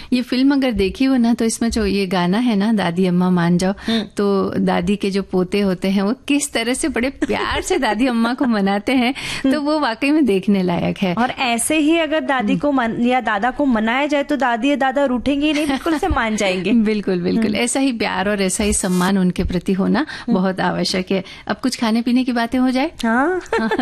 ये फिल्म अगर देखी हो ना, तो इसमें जो ये गाना है ना, दादी अम्मा मान जाओ, तो दादी के जो पोते होते हैं वो किस तरह से बड़े प्यार से दादी अम्मा को मनाते हैं, तो वो वाकई में देखने लायक है। और ऐसे ही अगर दादी को या दादा को मनाया जाए तो दादी या दादा रूठेंगे नहीं, बिल्कुल से मान जाएंगे। बिल्कुल बिल्कुल, ऐसा ही प्यार और ऐसा ही सम्मान उनके प्रति होना बहुत आवश्यक है। अब कुछ खाने पीने की बातें हो जाए। हाँ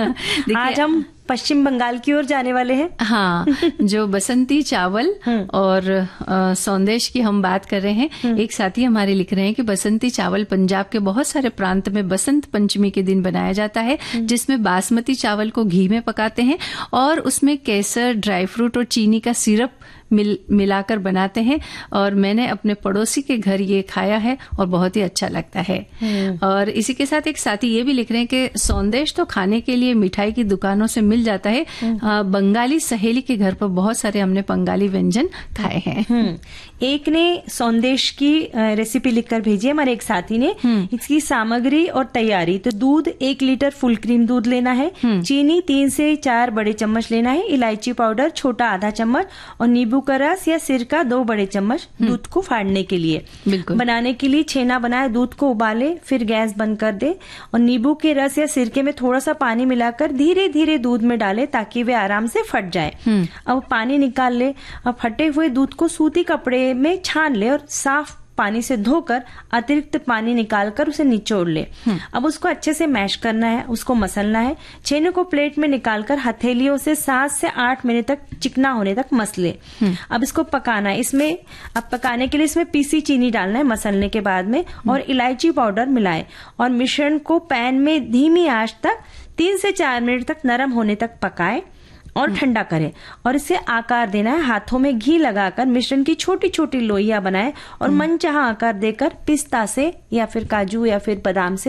आज हम पश्चिम बंगाल की ओर जाने वाले हैं। हाँ, जो बसंती चावल और सौंदेश की हम बात कर रहे हैं। एक साथी हमारे लिख रहे हैं कि बसंती चावल पंजाब के बहुत सारे प्रांत में बसंत पंचमी के दिन बनाया जाता है, जिसमें बासमती चावल को घी में पकाते हैं और उसमें केसर, ड्राई फ्रूट और चीनी का सिरप मिलाकर बनाते हैं। और मैंने अपने पड़ोसी के घर ये खाया है और बहुत ही अच्छा लगता है। और इसी के साथ एक साथी ये भी लिख रहे हैं कि सौंदेश तो खाने के लिए मिठाई की दुकानों से मिल जाता है, बंगाली सहेली के घर पर बहुत सारे हमने बंगाली व्यंजन खाए हैं। एक ने सौंदेश की रेसिपी लिखकर भेजी है हमारे एक साथी ने। इसकी सामग्री और तैयारी, तो दूध 1 लीटर फुल क्रीम दूध लेना है, चीनी 3 से 4 बड़े चम्मच लेना है, इलायची पाउडर छोटा आधा चम्मच और नींबू का रस या सिरका 2 बड़े चम्मच दूध को फाड़ने के लिए। बनाने के लिए छेना बनाए, दूध को उबाले, फिर गैस बंद कर दे और नींबू के रस या सिरके में थोड़ा सा पानी मिलाकर धीरे धीरे दूध में डाले ताकि वे आराम से फट जाए। अब पानी निकाल ले। अब फटे हुए दूध को सूती कपड़े में छान ले और साफ पानी से धोकर अतिरिक्त पानी निकालकर उसे निचोड़ ले। अब उसको अच्छे से मैश करना है, उसको मसलना है। छेने को प्लेट में निकालकर हथेलियों से 7 से 8 मिनट तक चिकना होने तक मस ले। अब इसको पकाना है। इसमें अब पकाने के लिए इसमें पीसी चीनी डालना है मसलने के बाद में और इलायची पाउडर मिलाए और मिश्रण को पैन में धीमी आंच तक 3 से 4 मिनट तक नरम होने तक पकाए और ठंडा करें और इसे आकार देना है। हाथों में घी लगाकर मिश्रण की छोटी छोटी लोइयां बनाएं और मनचाहा आकार देकर पिस्ता से या फिर काजू या फिर बादाम से